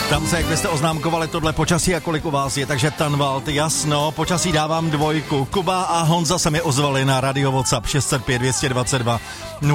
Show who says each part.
Speaker 1: Tam se, jak byste oznámkovali tohle počasí a kolik u vás je, takže Tanvald, jasno, počasí dávám 2. Kuba a Honza se mi ozvali na radio WhatsApp 605 222